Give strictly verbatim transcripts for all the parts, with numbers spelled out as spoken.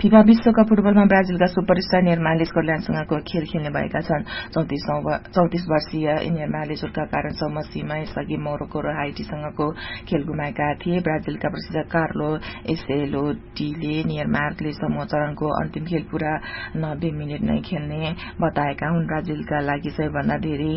FIFA विश्वकप फुटबलमा ब्राजिलका superstar नेयमारले स्कटल्याण्डसँगको खेल खेल्ने भएका छन्। चौतिस वर्षीय नेयमारले चोटका कारण समसीमा यसअघि मोरोक्को र हाइटीसँगको खेल गुमाएका थिए। ब्राजिलका प्रसिद्ध कार्लो एसेलोटीले नेयमारले समूह चरणको अन्तिम खेल पूरा नब्बे मिनट नै खेल्ने बताएका हुन्। ब्राजिलका लागि सबैभन्दा धेरै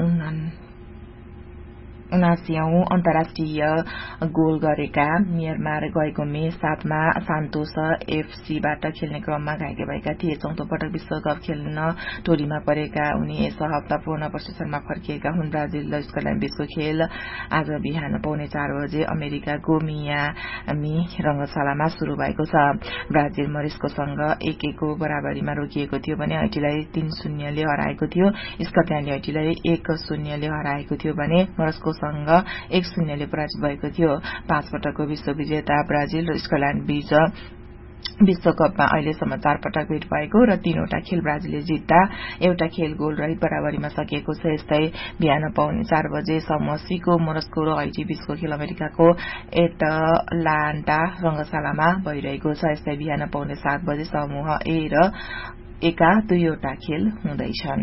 उनासीऔं अन्तर्राष्ट्रिय गोल गरेका नेयमार गएको मे सातमा सान्तोस एफसीबाट खेल्ने क्रममा घाइते भएका थिए। चौथो पटक विश्वकप खेल्न टोलीमा परेका उनी यस हप्ता पूर्ण प्रशिक्षणमा फर्किएका हुन्। ब्राजिल र स्कटल्याण्ड बीचको खेल आज बिहान पौने चार बजे अमेरिकाको मियामी रंगशालामा शुरू भएको छ। ब्राजिल मरिस्कोसँग एक एकको बराबरीमा रोकिएको थियो भने हाइटीलाई तीन शून्यले हराएको थियो। स्कटल्याण्डले हाइटीलाई एक शून्यले हराएको थियो भने मरस्को सँग एक शून्यले पराजित भएको थियो। पाँच पटकको विश्व विजेता ब्राजिल र स्कटल्याण्ड बीच विश्वकपमा अहिलेसम्म चार पटक भेट भएको र तीनवटा खेल ब्राजिलले जित्दा एउटा खेल गोल रहित बराबरीमा सकिएको छ। यस्तै बिहान पाउने चार बजे समूह सीको मोरस्को र हाइटी बीचको खेल अमेरिकाको एटलान्टा रंगशालामा भइरहेको छ। यस्तै बिहान पाउने सात बजे समूह ए र एका दुईवटा खेल हुँदैछन्।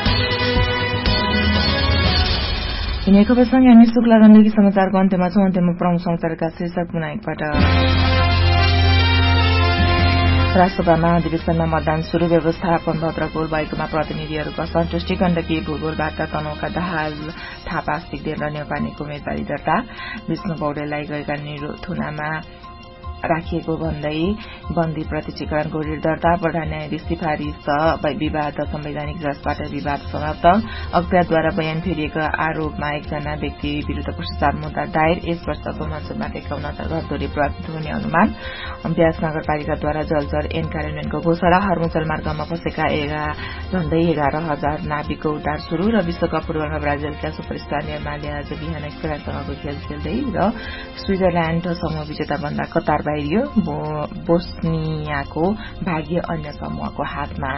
यिनै खबरसँग हामी शुक्ला गण्डकी समाचारको अन्त्यमा छौं। अन्त्यमा प्रमुख समाचारका शीर्षक पुनः एकपटक। राष्ट्रसभामा अधिवेशनमा मतदान शुरू, व्यवस्थापन भद्रगोल भएकोमा प्रतिनिधिहरूको असन्तुष्टि। गण्डकी भूगोलबाट तनहुका दाहाल थापा सिक्देल र नेउपानेको उम्मेदवारी दर्ता। विष्णु पौडेललाई गएका थुनामा राखिएको भन्दै बन्दी प्रत्यक्षीकरणको रिट दर्ता। प्रधान न्यायाधीश सिफारिश विवाद संवैधानिक जसबाट विवाद समाप्त। अख्तियारद्वारा बयान फेरिएको आरोपमा एकजना व्यक्ति विरूद्ध भ्रष्टाचार मुद्दा दायर। यस वर्षको मनसुनमा एकाउन्न घरधुरी प्रभावित हुने अनुमान। व्यास नगरपालिकाद्वारा जलचर ऐन कार्यान्वयनको घोषणा। हर्मुचल मार्गमा फँसेका झण्डै एघार हजार नाविकको उद्धार शुरू। र विश्वकप फुटबलमा ब्राजिलका सुपरस्टार नेयमारले आज बिहान स्कटल्याण्डसँगको खेल खेल्दै र स्विजरल्याण्ड समूह विजेता बन्दा कतार बाहिरियो। बोस्नियाको भाग्य अन्य समूहको हातमा।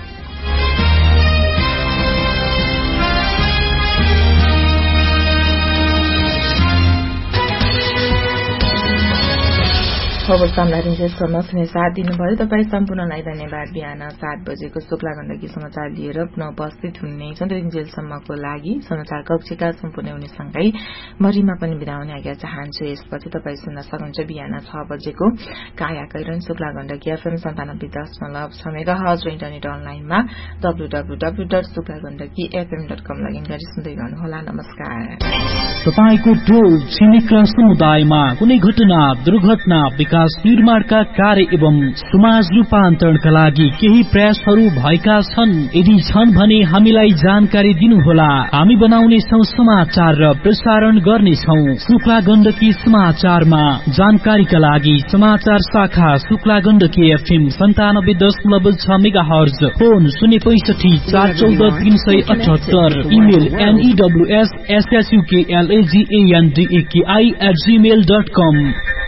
खबर सम्झिन सुने साथ दिनुभयो। तपाईँ सम्पूर्णलाई धन्यवाद। बिहान सात बजेको शुक्ला गण्डकी समाचार लिएर पुनः उपस्थित हुनेछन्। जेलसम्मको लागि समाचार कक्षका सम्पूर्ण हुनेसँगै मरिमा पनि बिदा हुने आज्ञा चाहन्छु। यसपछि तपाईँ सुन्न सक्नुहुन्छ बिहान छ बजेको काया कैरन शुक्ला गण्डकी एफएम सन्तानब्बे दशमलव छ मेगा हर्ज र इन्टरनेट अनलाइनमा W W W dot Shukla Gandaki FM dot com login गरी सुन्दै गर्नुहोला। नमस्कार। तपाईँको टोल छिमेक र समुदायमा कुनै घटना दुर्घटना विकास निर्माणका कार्य एवं समाज रूपान्तरणका लागि केही प्रयासहरू भएका छन्। यदि छन् भने हामीलाई जानकारी दिनुहोला। हामी बनाउनेछौं समाचार र प्रसारण गर्नेछौं। शुक्ला गण्डकी समाचारमा जानकारीका लागि समाचार शाखा शुक्ला गण्डकी एफएम सन्तानब्बे दशमलव छ मेगा हर्ज। फोन शून्य पैसठी चार चौध तीन सय अठहत्तर। इमेल एनईडब्ल्यूएस एसएसयूकेएलएजीएनडीएकेआई एट जीमेल डट कम।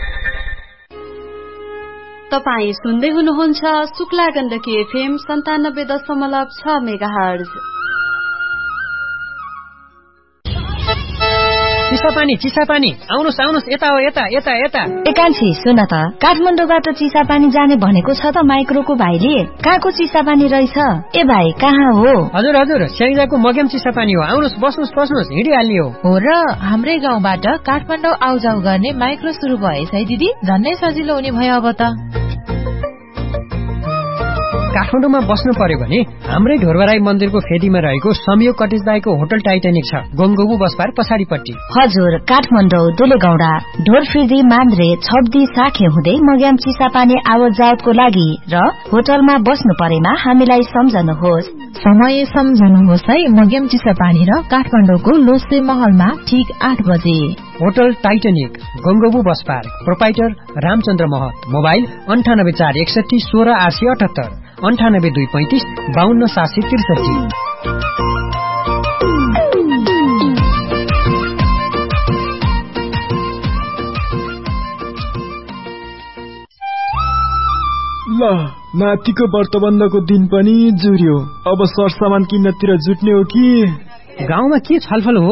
तपाईँ सुन्दै हुनुहुन्छ शुक्ला गण्डकी एफएम सन्तानब्बे दशमलव छ मेगा हर्ज। चिसापानी चिसापानी आउनुहोस् आउनुहोस् यता हो यता यता यता। एकान्छी सुन त, काठमाडौँबाट चिसापानी जाने भनेको छ त माइक्रोको भाइले। कहाँको चिसापानी रहेछ? ए भाइ कहाँ हो? हजुर हजुर स्याङ्जाको मग्याम चिसापानी हो। आउनुहोस् बस्नुहोस् बस्नुहोस् हिँडिहाल्ने हो। हो र हाम्रै गाउँबाट काठमाडौँ आउजाउ गर्ने माइक्रो सुरु भएछ है दिदी। झन्नै सजिलो हुने भयो अब त। काठमाडौँमा बस्नु पर्यो भने हाम्रै ढोरवराई मन्दिरको फेदीमा रहेको संयोग कटेज दाईको होटल टाइटानिक छ, गोङगोबु बसपार पछाडिपट्टि। हजुर, काठमाडौँ दुलेगौडा ढोरफिर्दी मान्द्रे छब्दी साखे हुँदै मग्याम चिसापानी आवत जावतको लागि र होटलमा बस्नु परेमा हामीलाई सम्झनुहोस्। समय सम्झनुहोस् है। मग्याम चिसापानी र काठमाडौँको लोसे महलमा ठीक आठ बजे। Hotel Titanic गोङगोबु बसपार। प्रोपाइटर रामचन्द्र महत। मोबाइल अन्ठानब्बे चार एकसठी सोह्र आठ सय अठहत्तर अन्ठानब्बे दुई पैंतिस बाहन्न सात सय त्रिसठी। ल नातिको व्रतबन्धको दिन पनि जुर्यो। अब सरसामान किन्नतिर जुट्ने हो कि? गाउँमा के छलफल हो?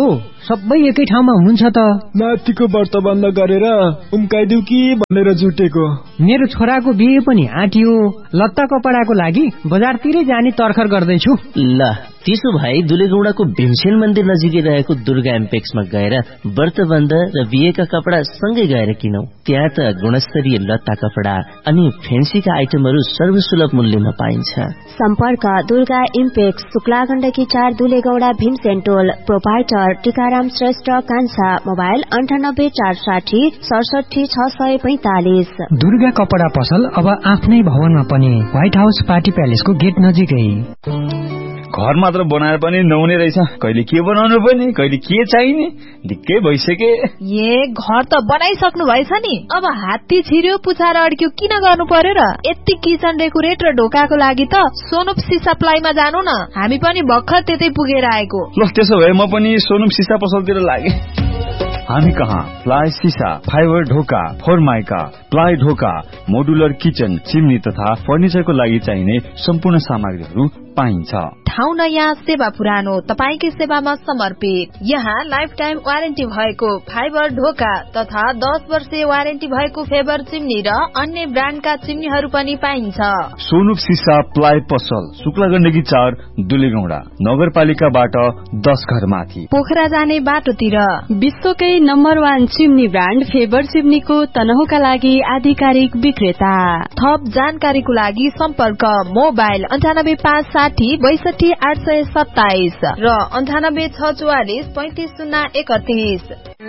सबै एकै ठाउँमा हुनुहुन्छ त? नातिको व्रत बन्द गरेर उम्काइदिउ कि भनेर जुटेको। मेरो छोराको बिहे पनि आँटियो, लत्ता कपडाको लागि बजारतिरै जाने तर्खर गर्दैछु। ल त्यसो भए दुलेगौडाको भीमसेन मन्दिर नजिकै रहेको दुर्गा एम्पेक्समा गएर व्रतबन्ध र बिहेका कपडा सँगै गएर किनौ। त्यहाँ त गुणस्तरीय लत्ता कपडा अनि फेन्सीका आइटमहरू सर्वसुलभ मूल्यमा पाइन्छ। सम्पर्क दुर्गा इम्पेक्स, शुक्ला गण्डकी चार, दुलेगौडा, भीमसेन टोल। प्रोपाइटर टीकाराम श्रेष्ठ कान्छा। मोबाइल अन्ठानब्बे चार साठी सडसठी छ सय पैंतालिस। दुर्गा कपडा पसल अब आफ्नै भवनमा पनि, व्हाइट हाउस पार्टी प्यालेसको गेट नजिकै। घर मात्र बनाएर पनि नहुने रहेछ, कहिले के बनाउनु पर्ने, कहिले के चाहिने, दिक्कै भइसके। ए घर त बनाइसक्नु भएछ नि, अब हात्ती छिर्यो पुछाएर अड्क्यो किन गर्नु पर्यो र? यति किचन डेकोरेट र ढोकाको लागि त सोनुप सिसा प्लाईमा जानु न, हामी पनि भर्खर त्यतै पुगेर आएको। ल त्यसो भए म पनि सोनुप सिसा पसलतिर लागे। हामी कहाँ प्लाई सिसा, फाइबर ढोका, फोरमाइका, प्लाई ढोका, मोडुलर किचन, चिम्नी तथा फर्निचरको लागि चाहिने सम्पूर्ण सामग्रीहरू पाइन्छ। ठाउँ नयाँ, सेवा पुरानो, तपाईकै सेवामा समर्पित। यहाँ लाइफ टाइम वारेन्टी भएको फाइबर ढोका तथा दस वर्षीय वारेन्टी भएको फेबर चिम्नी र अन्य ब्रान्डका चिम्नीहरू पनि पाइन्छ। सोनुप सिसा प्लाई पसल, शुक्ला गण्डकी चार, दुलेगौडा, नगरपालिकाबाट दस घर माथि, पोखरा जाने बाटोतिर। विश्वकै number one chimney brand favour चिम्नीको तनहुका लागि आधिकारिक विक्रेता। थप जानकारीको लागि सम्पर्क मोबाइल अन्ठानब्बे पाँच साठी बैसठी आठ सय सत्ताइस र अन्ठानब्बे छ चौवालिस पैंतिस शून्य एकतीस।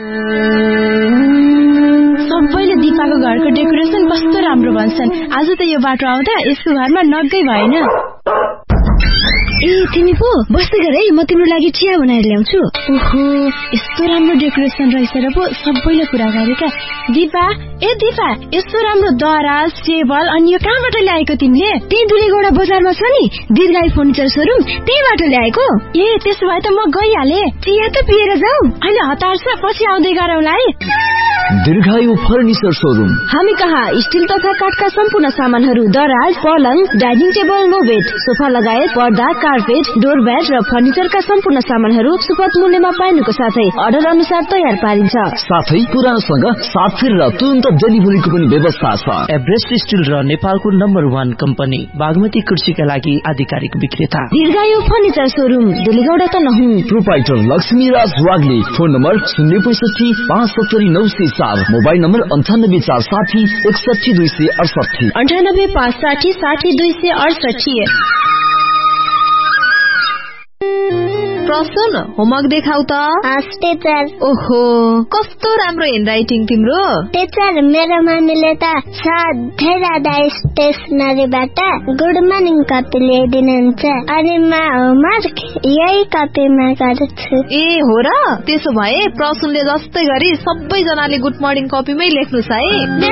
सबैले दिपाको घरको डेकोरेसन कस्तो राम्रो भन्छन्। आज त यो बाटो आउँदा यसको घरमा नगै भएन। ए तिमी पो बस्दै गर है, म तिम्रो लागि चिया बनाएर ल्याउँछु। ओहो यस्तो राम्रो डेकोरेसन रहेछ र पो सबैले कुरा गरेका। दिपा ए दिपा यस्तो राम्रो दराज टेबल अनि यो कहाँबाट ल्याएको तिमीले? त्यही दुलेगौडा बजारमा छ नि दीर्घायु फर्निचर सोरुम, त्यहीबाट ल्याएको। ए त्यसो भए त म गइहाले। चिया त पिएर जाऊ। अहिले हतार छ, पछि आउँदै गरौँला है। दीर्घायु फर्निचर सोरुम। हामी कहाँ स्टिल तथा काठका सम्पूर्ण सामानहरू, दराज, पलङ, dining table, no bed, sofa लगायत पर्दा, कार्पेट, डोरब्याट र फर्निचरका सम्पूर्ण सामानहरू सुपथ मूल्यमा पाइनुको साथै अर्डर अनुसार तयार पारिन्छ। साथै पुरानोसँग साथ फेरेर तुरन्त डेलिभरीको पनि व्यवस्था छ। एभरेस्ट स्टिल र नेपालको नम्बर वान कम्पनी बागमती कृषिका लागि आधिकारिक विक्रेता दीर्घायु फर्निचर सोरुम, दुलेगौडा त नहुँ। प्रोपाइटर लक्ष्मी राज वाग्ले। फोन नम्बर शून्य पैसठी पाँच सत्तरी नौ सय चार। मोबाइल नम्बर अन्ठानब्बे चार साठी एकसठी दुई सय अडसठी अन्ठानब्बे पाँच साठी साठी दुई सय अडसठी। प्रसन्न होमवर्क देखाउ त। टीचर। ओहो कस्तो राम्रो ह्यान्डराइटिङ तिम्रो। टीचर मेरो मम्मीले त सधैँ राधा स्टेसनरीबाट गुड मर्निङ कपी ल्याइदिनुहुन्छ अनि म होमवर्क यही कपीमा गर्छु। ए हो र, त्यसो भए प्रसन्नले जस्तै गरी सबैजनाले गुड मर्निङ कपीमै लेख्नुस् है।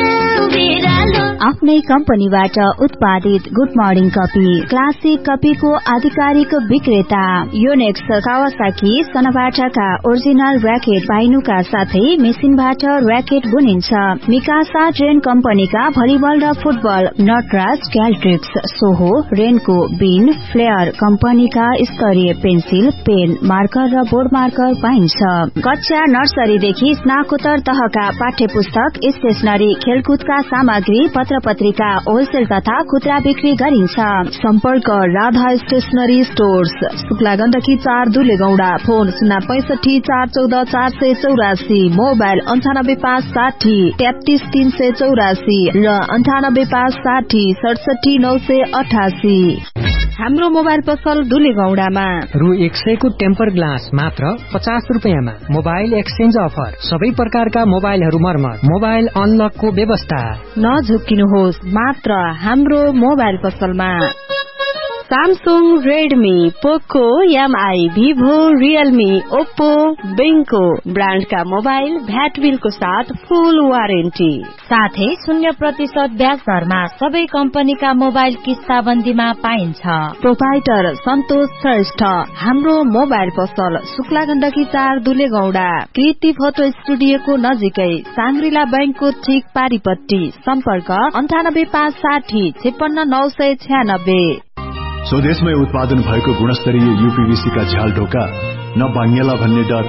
आफ्नै कम्पनीबाट उत्पादित गुड मर्निङ कपी, क्लासिक कपीको आधिकारिक विक्रेता योनेक्स, कावासाकी, सनबाटाका ओरिजिनल र्याकेट पाइनुका साथै मेसिनबाट र्याकेट बुनिन्छ। मिकासा ट्रेन कम्पनीका भलिबल र फुटबल, नटराज, क्याल्ट्रिक्स, सोहो, रेनको, बिन, फ्लेयर कम्पनीका स्तरीय पेन्सिल, पेन, मार्कर र बोर्ड मार्कर पाइन्छ। कक्षा नर्सरीदेखि स्नाकोत्तर तहका पाठ्य पुस्तक, स्टेशनरी, खेलकुदका सामग्री, पत्र पत्रिका होलसेल तथा खुद्रा बिक्री गरिन्छ। सम्पर्क राधा स्टेशनरी स्टोर्स, शुक्ला गण्डकी चार, दुलेगौडा। फोन शून्य पैसठी चार चौध चार सय चौरासी। मोबाइल अन्ठानब्बे पाँच साठी तेत्तीस तीन सय चौरासी र अन्ठानब्बे पाँच साठी सडसठी नौ सय अठासी। हाम्रो मोबाइल पसल दुलेगौडामा। रु एक सयको टेम्पर ग्लास मात्र पचास रुपियाँमा। मोबाइल एक्सचेन्ज अफर, सबै प्रकारका मोबाइलहरू मर्मत, मोबाइल अनलकको व्यवस्था। नझुक्किनुहोस्, मात्र हाम्रो मोबाइल पसलमा। सैमसंग, रेडमी, पोको, एमआई, भिभो, रियलमी, ओप्पो, बेंको ब्रांड का मोबाइल भ्याट बिलको साथ फुल वारेन्टी, साथै शून्य प्रतिशत ब्याज दरमा सबै कम्पनीका मोबाइल किस्ताबन्दीमा पाइन्छ। प्रोपाइटर सन्तोष श्रेष्ठ। हाम्रो मोबाइल पसल शुक्ला गण्डकी चार, दुलेगौडा। कृति फोटो स्टुडियोको नजिकै, सांग्रिला बैंकको ठीक पारिपट्टि। सम्पर्क अन्ठानब्बे पाँच साठी छप्पन्न नौ सय छ्यानब्बे। स्वदेशमै उत्पादन भएको गुणस्तरीय यूपीवीसी का झ्याल ढोका, न भाङ्गेला भन्ने डर,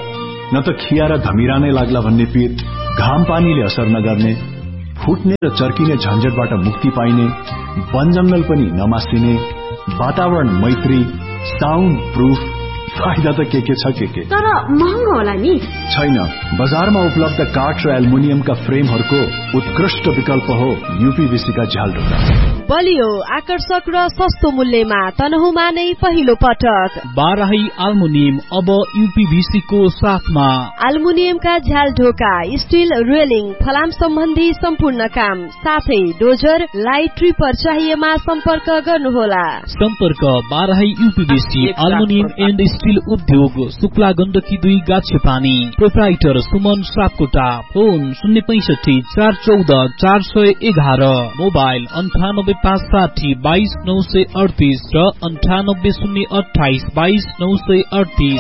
न त खिया र धमिरा नै लाग्ला भन्ने पीर, घाम पानीले असर नगर्ने, फुट्ने र चर्किने झन्झटबाट मुक्ति पाइने, वन जंगल पनि नमासिने, वातावरण मैत्री, साउन्ड प्रूफ, फाइदा त के के छ के के। तर महँगो होला नि? छैन, बजारमा उपलब्ध काठ र एल्युमिनियमका फ्रेमहरूको उत्कृष्ट विकल्प हो यूपीवीसी का झ्याल ढोका। बलियो, आकर्षक र सस्तो मूल्यमा तनहुमा नै पहिलो पटक बाराही एल्युमिनियम अब यूपीवीसी को साथमा। एल्युमिनियमका झ्याल ढोका, स्टील रेलिङ, फलाम सम्बन्धी सम्पूर्ण काम, साथै डोजर, लाइट ट्रिपर चाहिएमा सम्पर्क गर्नुहोला। सम्पर्क Barahi UPVC aluminium and steel उद्योग, शुक्ला गण्डकी दुई गाछे पानी। प्रोप्राइटर सुमन सापकोटा। फोन शून्य पैंसठी चार चौध चार सय एघार। मोबाइल अन्ठानब्बे पाँच साठी बाइस नौ सय अडतिस र अन्ठानब्बे शून्य अठाइस बाइस नौ सय अडतिस।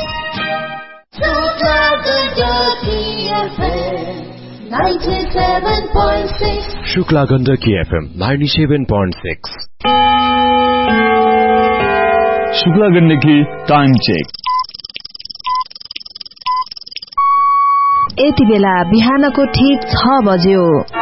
शुक्ला गण्डकी एफएम नाइन्टी सेवन point six. Shukla Gandaki time check. यति बेला बिहानको ठिक छ बज्यो।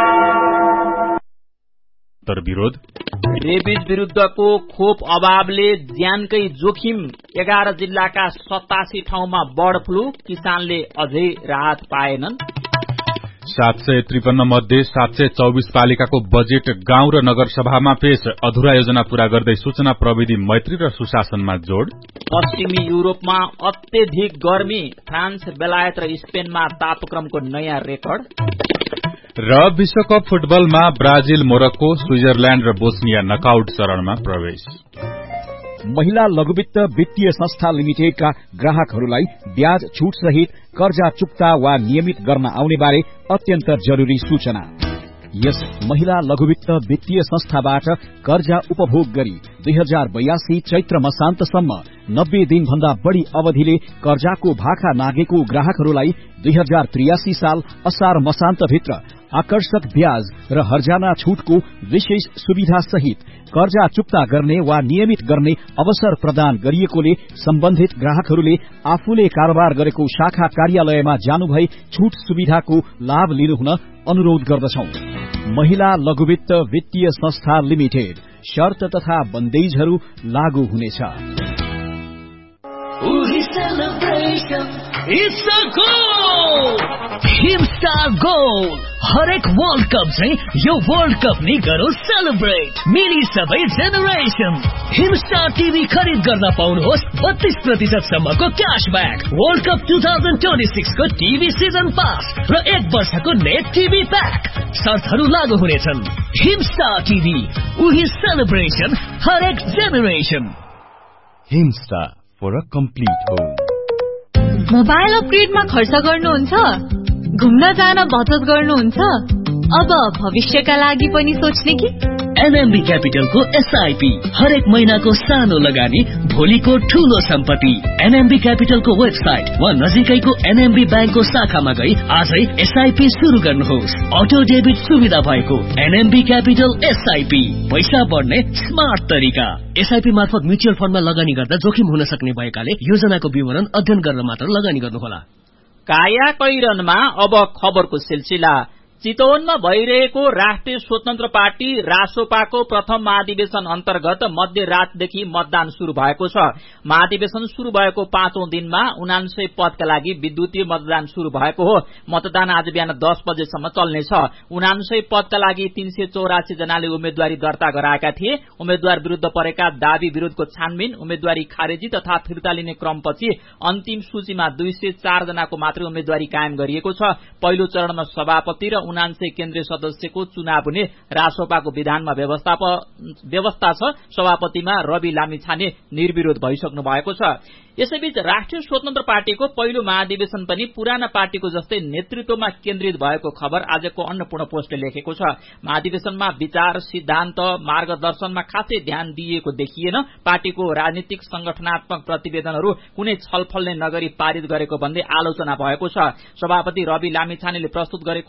तर विरोध रेबिज विरुद्धको खोप अभावले ज्यानकै जोखिम। एघार जिल्लाका सतासी ठाउँमा बर्ड फ्लू, किसानले अझै राहत पाएनन्। सात सय त्रिपन्न मध्ये सात सय चौबिस पालिकाको बजेट गाउँ र नगर सभामा पेश। अधुरा योजना पूरा गर्दै सूचना प्रविधि मैत्री र सुशासनमा जोड़। पश्चिमी युरोपमा अत्यधिक गर्मी, फ्रान्स, बेलायत र स्पेनमा तापक्रमको नयाँ रेकर्ड। र विश्वकप फुटबलमा ब्राजिल, मोरक्को, स्विजरल्याण्ड र बोस्निया नकआउट चरणमा प्रवेश। महिला लघुवित्त वित्तीय संस्था लिमिटेडका ग्राहकहरूलाई ब्याज छूट सहित कर्जा चुक्ता वा नियमित गर्न आउने बारे अत्यन्त जरूरी सूचना। यस महिला लघुवित्त वित्तीय संस्थाबाट कर्जा उपभोग गरी दुई हजार बयासी चैत्र मसान्तसम्म नब्बे दिन भन्दा बढ़ी अवधिले कर्जाको भाखा नागेको ग्राहकहरूलाई दुई हजार त्रियासी साल असार मसान्त भित्र आकर्षक ब्याज र हर्जाना छूटको विशेष सुविधा सहित कर्जा चुक्ता गर्ने वा नियमित गर्ने अवसर प्रदान गरिएकोले सम्बन्धित ग्राहकहरूले आफूले कारोबार गरेको शाखा कार्यालयमा जानुभई छूट सुविधाको लाभ लिनुहुन अनुरोध गर्दछौं। महिला लघुवित्त वित्तीय संस्था लिमिटेड। शर्त तथा बन्देजहरू लागू हुनेछ। हिमस्टार गोल हरेक वर्ल्ड कप चाहिँ यो वर्ल्ड कप नि गरौँ सेलिब्रेट। मिली सबै जेनेरेसन। हिमस्टार टिभी खरिद गर्न पाउनुहोस् बत्तीस प्रतिशत सम्मको cashback. World cup two thousand twenty six को टिभी सिजन पास र एक वर्षको नेट टिभी प्याक। शर्तहरू लागू हुनेछन्। हिमस्टार टिभी, उही सेलिब्रेसन, हरेक generation. Himstar for a complete home. Mobile अपग्रेडमा खर्च गर्नुहुन्छ? घुम्न जान बचत गर्नुहुन्छ? अब भविष्यका लागि पनि सोच्ने कि? एनएमबी क्यापिटलको एसआईपी हरेक महिनाको सानो लगानी, भोलिको ठूलो सम्पत्ति। एनएमबी क्यापिटलको वेबसाइट वा नजिकैको एनएमबी ब्याङ्कको शाखामा गई आजै एसआईपी शुरू गर्नुहोस्। अटो डेबिट सुविधा भएको एनएमबी क्यापिटल एसआईपी, पैसा बढ्ने स्मार्ट तरिका। एसआईपी मार्फत म्युचुअल फण्डमा लगानी गर्दा जोखिम हुन सक्ने भएकाले योजनाको विवरण अध्ययन गरेर मात्र लगानी गर्नुहोला। काया कैरनमा अब खबरको सिलसिला। चितवनमा भइरहेको राष्ट्रिय स्वतन्त्र पार्टी रासोपाको प्रथम महाधिवेशन अन्तर्गत मध्यरातदेखि मतदान शुरू भएको छ। महाधिवेशन शुरू भएको पाँचौं दिनमा उनान्सय पदका लागि विद्युतीय मतदान शुरू भएको हो। मतदान आज बिहान दस बजेसम्म चल्नेछ। उनान्सय पदका लागि तीन सय चौरासी जनाले उम्मेद्वारी दर्ता गराएका थिए। उम्मेद्वार विरूद्ध परेका दावी विरोधको छानबिन, उम्मेद्वारी खारेजी तथा फिर्ता लिने क्रमपछि अन्तिम सूचीमा दुई सय चार जनाको मात्रै उम्मेद्वारी कायम गरिएको छ। पहिलो चरणमा सभापति र उनान्सय केन्द्रीय सदस्यको चुनाव हुने रासोपाको विधानमा व्यवस्था छ। सभापतिमा रवि लामिछाने निर्विरोध भइसक्नु भएको छ। यसैबीच राष्ट्रिय स्वतन्त्र पार्टीको पहिलो महाधिवेशन पनि पुराना पार्टीको जस्तै नेतृत्वमा केन्द्रित भएको खबर आजको अन्नपूर्ण पोस्टले लेखेको छ। महाधिवेशनमा विचार, सिद्धान्त, मार्गदर्शनमा खासै ध्यान दिइएको देखिएन। पार्टीको राजनीतिक संगठनात्मक प्रतिवेदनहरू कुनै छलफल नै नगरी पारित गरेको भन्दै आलोचना भएको छ। सभापति रवि लामिछानेले प्रस्तुत गरेको राजनीतिक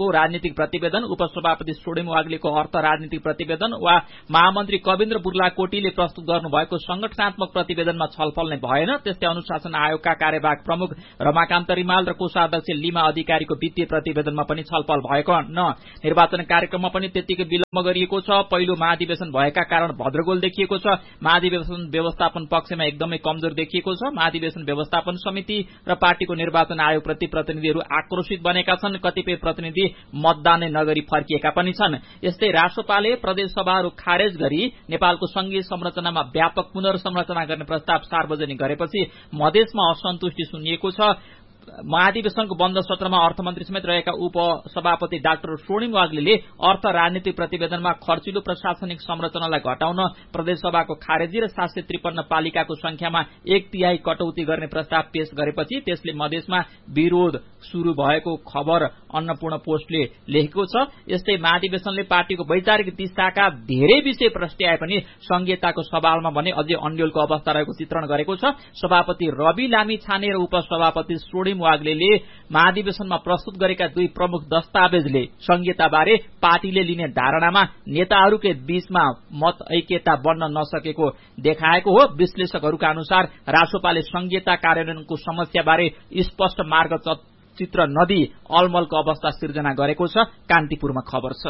राजनीतिक प्रतिवेदन, उपसभापति सोडेम वाग्लेको अर्थ राजनीतिक प्रतिवेदन वा महामन्त्री कविन्द्र बुर्लाकोटीले प्रस्तुत गर्नुभएको संगठनात्मक प्रतिवेदनमा छलफल नै भएन। त्यस्तै अनुशासन आयोगका कार्यवाहक प्रमुख रमाकान्त रिमाल र कोषाध्यक्ष लिमा अधिकारीको वित्तीय प्रतिवेदनमा पनि छलफल भएको न। निर्वाचन कार्यक्रममा पनि त्यतिकै विलम्ब गरिएको छ। पहिलो महाधिवेशन भएका कारण भद्रगोल देखिएको छ। महाधिवेशन व्यवस्थापन पक्षमा एकदमै कमजोर देखिएको छ। महाधिवेशन व्यवस्थापन समिति र पार्टीको निर्वाचन आयोगप्रति प्रतिनिधिहरू आक्रोशित बनेका छन्। कतिपय प्रतिनिधि मतदान नगरी फर्किएका पनि छन्। यस्तै राष्ट्रपाले प्रदेश सभाहरू खारेज गरी नेपालको संघीय संरचनामा व्यापक पुनर्संरचना गर्ने प्रस्ताव सार्वजनिक गरेपछि मधेसमा असन्तुष्टि सुनिएको छ। महाधिवेशनको बन्द सत्रमा अर्थमन्त्री समेत रहेका उपसभापति डाक्टर स्वर्णिम वाग्लेले अर्थ राजनीतिक प्रतिवेदनमा खर्चिलो प्रशासनिक संरचनालाई घटाउन प्रदेशसभाको खारेजी र सात सय त्रिपन्न पालिकाको संख्यामा एक तिहाई कटौती गर्ने प्रस्ताव पेश गरेपछि त्यसले मधेसमा विरोध शुरू भएको खबर अन्नपूर्ण पोस्टले लेखेको छ। यस्तै महाधिवेशनले पार्टीको वैचारिक दिशाका धेरै विषय प्रस्ट्याए पनि संघीयताको सवालमा भने अझै अन्यलको अवस्था रहेको चित्रण गरेको छ। सभापति रवि लामी छाने र उपसभापति सोडेम वाग्लेले महाधिवेशनमा प्रस्तुत गरेका दुई प्रमुख दस्तावेजले संघीयताबारे पार्टीले लिने धारणामा नेताहरूकै बीचमा मत ऐक्यता बन्न नसकेको देखाएको हो। विश्लेषकहरूका अनुसार रासोपाले संघीयता कार्यान्वयनको समस्याबारे स्पष्ट मार्ग चित्र नदी अलमलको अवस्था सिर्जना गरेको छ। कान्तिपुरमा खबर छ।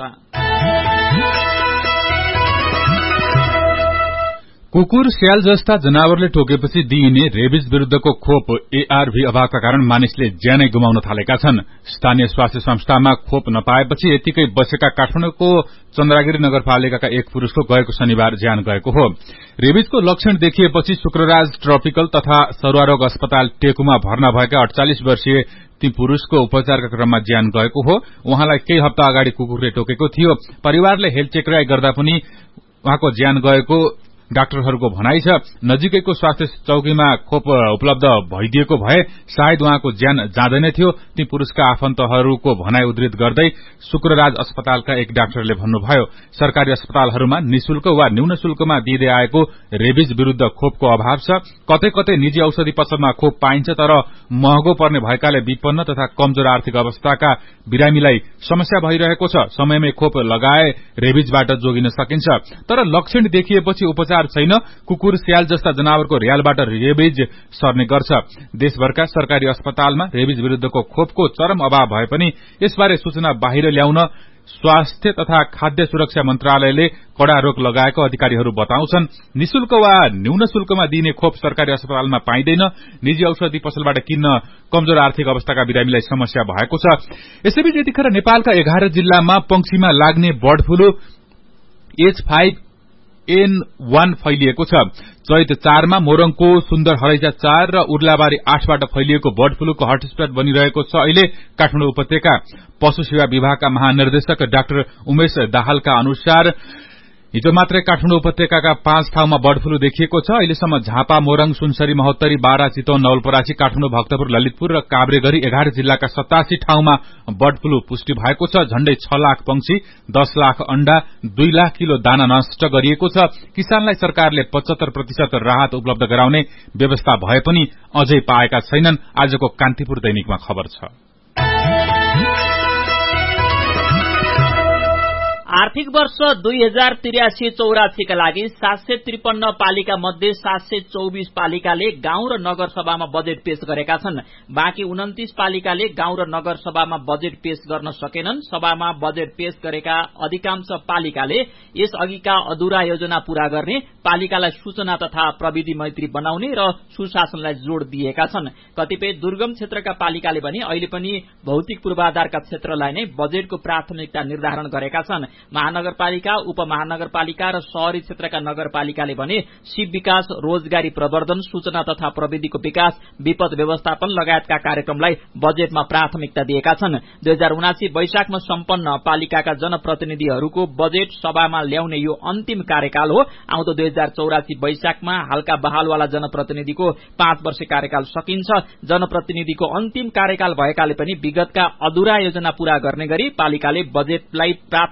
कुकुर स्याल जस्ता जनावरले टोकेपछि दिइने रेबिज विरूद्धको खोप एआरभी अभावका कारण मानिसले ज्यानै गुमाउन थालेका छन्। स्थानीय स्वास्थ्य संस्थामा खोप नपाएपछि यतिकै बसेका काठमाडौँको चन्द्रागिरी नगरपालिकाका एक पुरूषको गएको शनिबार ज्यान गएको हो। रेबिजको लक्षण देखिएपछि शुक्रराज ट्रपिकल तथा सरुवारोग अस्पताल टेकुमा भर्ना भएका अडचालिस वर्षीय ती पुरूषको उपचारका क्रममा ज्यान गएको हो। उहाँलाई केही हप्ता अगाडि कुकुरले टोकेको थियो। परिवारले हेल्थ चेकराई गर्दा पनि उहाँको ज्यान गएको डाक्टरहरूको भनाइ छ। नजिकैको स्वास्थ्य चौकीमा खोप उपलब्ध भइदिएको भए सायद उहाँको ज्यान जाँदैन थियो। ती पुरूषका आफन्तहरूको भनाइ उद्धृत गर्दै शुक्रराज अस्पतालका एक डाक्टरले भन्नुभयो, सरकारी अस्पतालहरूमा निशुल्क वा न्यून शुल्कमा दिँदै आएको रेबिज विरूद्ध खोपको अभाव छ। कतै कतै निजी औषधि पसलमा खोप पाइन्छ, तर महँगो पर्ने भएकाले विपन्न तथा कमजोर आर्थिक अवस्थाका बिरामीलाई समस्या भइरहेको छ। समयमै खोप लगाए रेबिजबाट जोगिन सकिन्छ, तर लक्षण देखिएपछि उपचार छैन। कुकुर स्याल जस्ता जनावरको र्यालबाट रेबिज सर्ने गर्छ। देशभरका सरकारी अस्पतालमा रेबिज विरूद्धको खोपको चरम अभाव भए पनि यसबारे सूचना बाहिर ल्याउन स्वास्थ्य तथा खाद्य सुरक्षा मन्त्रालयले कड़ा रोक लगाएको अधिकारीहरू बताउँछन्। निशुल्क वा न्यून शुल्कमा दिइने खोप सरकारी अस्पतालमा पाइँदैन। निजी औषधि पसलबाट किन्न कमजोर आर्थिक अवस्थाका बिरामीलाई समस्या भएको छ। यसैबीच यतिखेर नेपालका एघार जिल्लामा पंक्षीमा लाग्ने bird flu H five an one फैलिएको छ। चैत चारमा मोरङको सुन्दर हरैजा चार र उर्लाबारी आठबाट फैलिएको बर्ड फ्लूको हटस्पट बनिरहेको छ। अहिले काठमाडौँ उपत्यका पशु सेवा विभागका महानिर्देशक डाक्टर उमेश दाहालका अनुसार हिजो मात्रै काठमाडौँ उपत्यकाका पाँच ठाउँमा बर्ड फ्लू देखिएको छ। अहिलेसम्म झापा, मोरङ, सुनसरी, महोत्तरी, बारा, चितवन, नवलपरासी, काठमाडौँ, भक्तपुर, ललितपुर र काभ्रे गरी एघार जिल्लाका सतासी ठाउँमा बर्ड फ्लू पुष्टि भएको छ। झण्डै छ लाख पंक्षी, दस लाख अण्डा, दुई लाख किलो दाना नष्ट गरिएको छ। किसानलाई सरकारले पचहत्तर प्रतिशत राहत उपलब्ध गराउने व्यवस्था भए पनि अझै पाएका छैनन्। आजको कान्तिपुर दैनिकमा खबर छ। आर्थिक वर्ष दुई हजार त्रियासी चौरासीका लागि सात सय त्रिपन्न पालिका मध्ये सात सय चौबिस पालिकाले गाउँ र नगर सभामा बजेट पेश गरेका छन्। बाँकी उन्तिस पालिकाले गाउँ र नगर सभामा बजेट पेश गर्न सकेनन्। सभामा बजेट पेश गरेका अधिकांश पालिकाले यस अघिका अधूरा योजना पूरा गर्ने, पालिकालाई सूचना तथा प्रविधि मैत्री बनाउने र सुशासनलाई जोड़ दिएका छन्। कतिपय दुर्गम क्षेत्रका पालिकाले भने अहिले पनि भौतिक पूर्वाधारका क्षेत्रलाई नै बजेटको प्राथमिकता निर्धारण गरेका छन्। महानगरपालिका, उपमहानगरपालिका र शहरी क्षेत्रका नगरपालिकाले भने सिप विकास, रोजगारी प्रवर्धन, सूचना तथा प्रविधिको विकास, विपद व्यवस्थापन लगायतका कार्यक्रमलाई बजेटमा प्राथमिकता दिएका छन्। दुई हजार उनासी वैशाखमा सम्पन्न पालिकाका जनप्रतिनिधिहरूको बजेट सभामा ल्याउने यो अन्तिम कार्यकाल हो। आउँदो दुई हजार चौरासी वैशाखमा हालका बहालवाला जनप्रतिनिधिको पाँच वर्ष कार्यकाल सकिन्छ। जनप्रतिनिधिको अन्तिम कार्यकाल भएकाले पनि विगतका अधूरा योजना पूरा गर्ने गरी पालिकाले बजेटलाई प्राथमिकता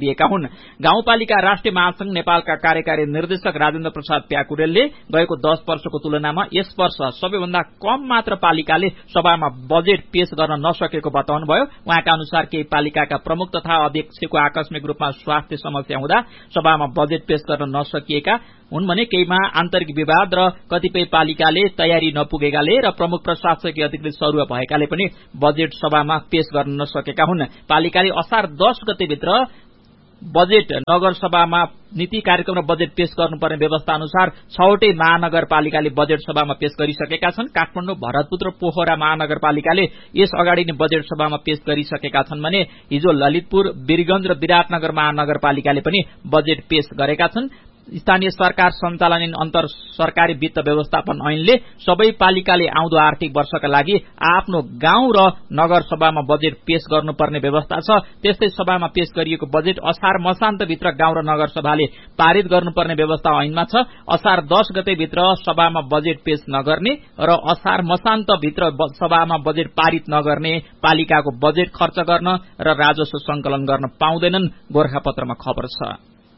दिएका हुन्। गाउँपालिका राष्ट्रिय महासंघ नेपालका कार्यकारी निर्देशक राजेन्द्र प्रसाद प्याकुरेलले गएको दस वर्षको तुलनामा यस वर्ष सबैभन्दा कम मात्र पालिकाले सभामा बजेट पेश गर्न नसकेको बताउनुभयो। उहाँका अनुसार केही पालिकाका प्रमुख तथा अध्यक्षको आकस्मिक रूपमा स्वास्थ्य समस्या हुँदा सभामा बजेट पेश गर्न नसकिएका हुन् भने केहीमा आन्तरिक विवाद र कतिपय पालिकाले तयारी नपुगेकाले र प्रमुख प्रशासकीय अधिकृत सरुवा भएकाले पनि बजेट सभामा पेश गर्न नसकेका हुन्। पालिकाले असार दस गतेभित्र बजेट नगरसभामा नीति कार्यक्रम र बजेट पेश गर्नुपर्ने व्यवस्था अनुसार छवटै महानगरपालिकाले बजेट सभामा पेश गरिसकेका छन्। काठमाडौँ, भरतपुर र पोखरा महानगरपालिकाले यस अगाडि नै बजेट सभामा पेश गरिसकेका छन् भने हिजो ललितपुर, वीरगंज र विराटनगर महानगरपालिकाले पनि बजेट पेश गरेका छन्। स्थानीय सरकार सञ्चालन ऐन अन्तर सरकारी वित्त व्यवस्थापन ऐनले सबै पालिकाले आउँदो आर्थिक वर्षका लागि आफ्नो गाउँ र नगर सभामा बजेट पेश गर्नुपर्ने व्यवस्था छ। त्यस्तै सभामा पेश गरिएको बजेट असार मसान्तभित्र गाउँ र नगर सभाले पारित गर्नुपर्ने व्यवस्था ऐनमा छ। असार दस गतेभित्र सभामा बजेट पेश नगर्ने र असार मसान्तभित्र सभामा बजेट पारित नगर्ने पालिकाको बजेट खर्च गर्न र राजस्व संकलन गर्न पाउँदैनन्, गोरखापत्रमा खबर छ।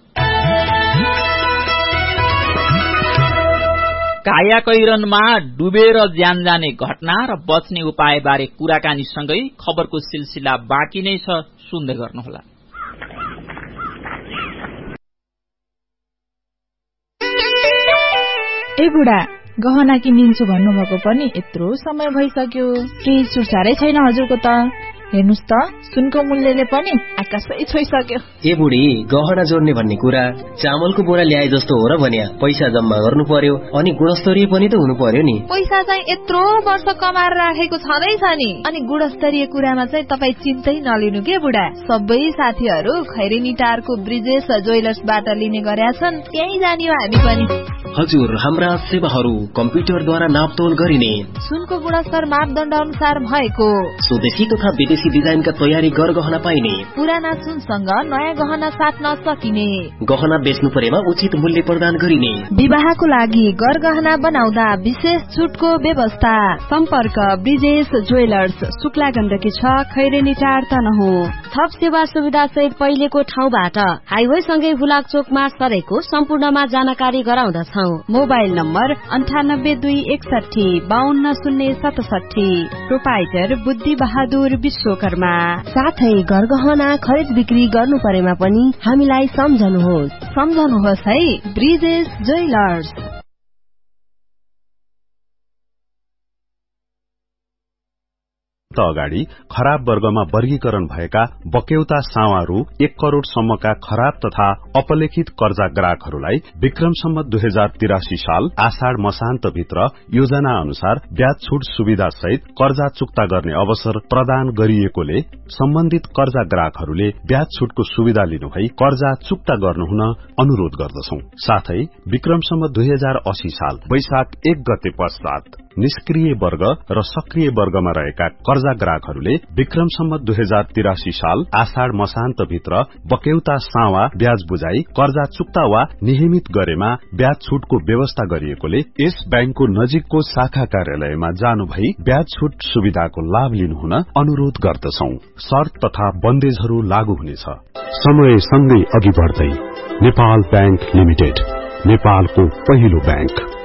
कायाकैरनमा डुबेर ज्यान जाने घटना र बच्ने उपायबारे कुराकानीसँगै खबरको सिलसिला बाँकी नै छ, सुन्दै गर्नुहोला। ए बुढा, गहना किनिन्छु भन्नुभएको पनि यत्रो समय भइसक्यो, केही सुरसारै छैन हजुरको त। हेर्नुस् त, सुनको मूल्यले पनि आकाशै छोइसक्यो। ए बुढी, गहना जोड्ने भन्ने कुरा चामलको बोरा ल्याए जस्तो हो र भन्या। पैसा जम्मा गर्नु पर्यो अनि गुणस्तरीय पनि त हुनु पर्यो नि। पैसा चाहिँ यत्रो वर्ष कमाएर राखेको छँदैछ नि। अनि गुणस्तरीय कुरामा चाहिँ तपाई चिन्तै नलिनु के बुढा। सबै साथीहरू खैरेनी टारको ब्रिजेश ज्वेलर्सबाट लिने गरेका छन्, त्यही जाने हो हामी पनि। हजुर, हाम्रा सेवाहरू कम्प्युटरद्वारा नापतोल गरिने, सुनको गुणस्तर मापदण्ड अनुसार भएको, स्वदेशी तथा विदेशी डिजाइनका तयारी गरगहना पाइने, पुराना सुनसँग नयाँ गहना साट्न सकिने, गहना बेच्नु परेमा उचित मूल्य प्रदान गरिने, विवाहको लागि गरगहना बनाउँदा विशेष छुटको व्यवस्था। सम्पर्क ब्रिजेश ज्वेलर्स, शुक्ला गण्डकी छ, खैरेनी टार तनहु। थप सेवा सुविधा सहित पहिलेको ठाउँबाट हाइवे सँगै हुलाक चोकमा सरेको सम्पूर्णमा जानकारी गराउँदछौ। मोबाइल नम्बर अन्ठानब्बे दुई एकसठी बाहन्न शून्य सतसठी। प्रोपाइटर बुद्धि बहादुर विश्वकर्मा। साथै गरगहना खरिद बिक्री गर्नु परेमा पनि हामीलाई सम्झनुहोस् सम्झनुहोस् है, ब्रिजेश ज्वेलर्स। अगाडि खराब वर्गमा वर्गीकरण भएका बक्यौता सावा रु एक करोड़ सम्मका खराब तथा अपलेखित कर्जा ग्राहकहरूलाई विक्रम सम्मत दुई हजार तिरासी साल आषाढ़ मसान्त भित्र योजना अनुसार ब्याज छूट सुविधा सहित कर्जा चुक्ता गर्ने अवसर प्रदान गरिएकोले सम्बन्धित कर्जा ग्राहकहरूले ब्याज छूटको सुविधा लिनु भई कर्जा चुक्ता गर्नुहुन अनुरोध गर्दछौ। साथै विक्रम सम्मत दुई हजार अस्सी साल वैशाख एक गते पश्चात निष्क्रिय वर्ग र सक्रिय वर्गमा रहेका कर्जा ग्राहकहरूले विक्रम सम्मत दुई हजार तिरासी साल आषाढ़ मसान्त भित्र बक्यौता सावा ब्याज बुझाई कर्जा चुक्ता वा नियमित गरेमा ब्याज छूटको व्यवस्था गरिएकोले यस बैंकको नजिकको शाखा कार्यालयमा जानु भई ब्याज छूट सुविधाको लाभ लिनुहुन अनुरोध गर्दछौ। शर्त तथा बन्देजहरू लागू हुनेछ। समय सँगै अघि बढ्दै नेपाल बैंक लिमिटेड, नेपालको पहिलो बैंक।